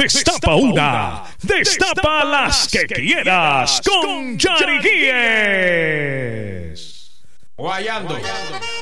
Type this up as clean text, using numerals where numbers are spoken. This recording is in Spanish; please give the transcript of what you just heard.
Destapa una, destapa las que quieras con Yari Guíez. Guayando.